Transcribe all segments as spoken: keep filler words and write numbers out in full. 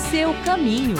Seu caminho.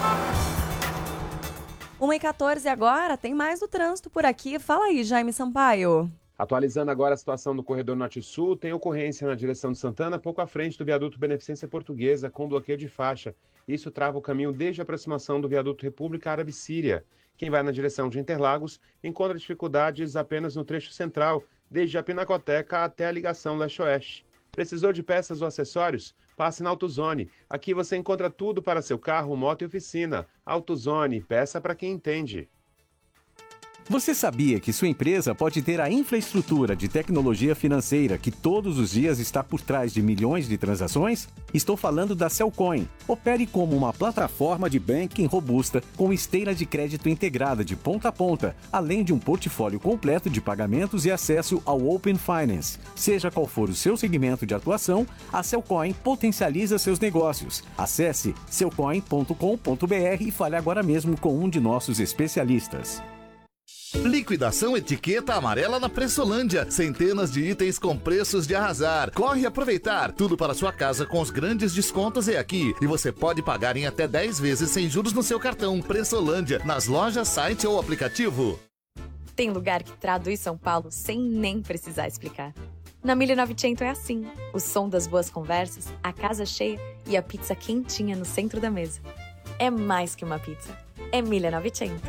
uma e quatorze agora, tem mais do trânsito por aqui. Fala aí, Jaime Sampaio. Atualizando agora a situação do corredor Norte-Sul, tem ocorrência na direção de Santana, pouco à frente do viaduto Beneficência Portuguesa, com bloqueio de faixa. Isso trava o caminho desde a aproximação do viaduto República Árabe-Síria. Quem vai na direção de Interlagos encontra dificuldades apenas no trecho central, desde a Pinacoteca até a ligação leste-oeste. Precisou de peças ou acessórios? Passe na AutoZone. Aqui você encontra tudo para seu carro, moto e oficina. AutoZone, peça para quem entende. Você sabia que sua empresa pode ter a infraestrutura de tecnologia financeira que todos os dias está por trás de milhões de transações? Estou falando da Cellcoin. Opere como uma plataforma de banking robusta com esteira de crédito integrada de ponta a ponta, além de um portfólio completo de pagamentos e acesso ao Open Finance. Seja qual for o seu segmento de atuação, a Cellcoin potencializa seus negócios. Acesse cellcoin ponto com ponto br e fale agora mesmo com um de nossos especialistas. Liquidação etiqueta amarela na Pressolândia. Centenas de itens com preços de arrasar. Corre aproveitar. Tudo para sua casa com os grandes descontos é aqui. E você pode pagar em até dez vezes sem juros no seu cartão. Pressolândia, nas lojas, site ou aplicativo. Tem lugar que traduz São Paulo sem nem precisar explicar. Na mil e novecentos é assim. O som das boas conversas, a casa cheia e a pizza quentinha no centro da mesa. É mais que uma pizza. É mil e novecentos.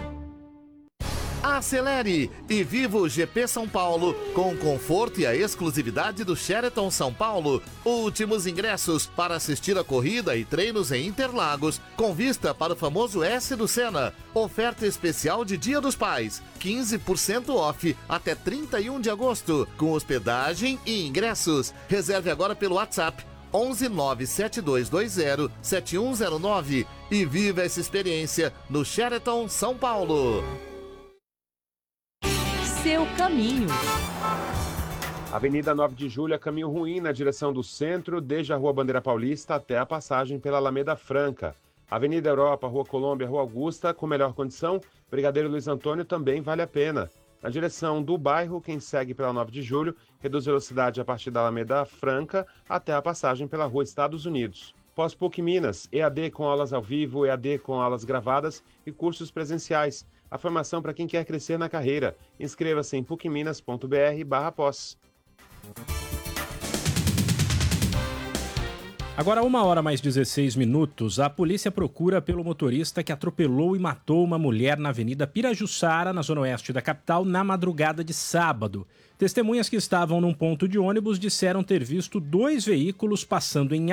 Acelere e viva o G P São Paulo com o conforto e a exclusividade do Sheraton São Paulo. Últimos ingressos para assistir a corrida e treinos em Interlagos, com vista para o famoso S do Senna. Oferta especial de Dia dos Pais, quinze por cento off até trinta e um de agosto, com hospedagem e ingressos. Reserve agora pelo WhatsApp onze nove sete dois dois zero sete um zero nove e viva essa experiência no Sheraton São Paulo. Seu caminho. Avenida nove de Julho, caminho ruim na direção do centro, desde a Rua Bandeira Paulista até a passagem pela Alameda Franca. Avenida Europa, Rua Colômbia, Rua Augusta, com melhor condição, Brigadeiro Luiz Antônio também vale a pena. Na direção do bairro, quem segue pela nove de Julho, reduz velocidade a partir da Alameda Franca até a passagem pela Rua Estados Unidos. Pós-PUC Minas, E A D com aulas ao vivo, E A D com aulas gravadas e cursos presenciais. A formação para quem quer crescer na carreira. Inscreva-se em pucminas ponto br barra pós. Agora, uma hora mais dezesseis minutos, a polícia procura pelo motorista que atropelou e matou uma mulher na Avenida Pirajussara, na zona oeste da capital, na madrugada de sábado. Testemunhas que estavam num ponto de ônibus disseram ter visto dois veículos passando em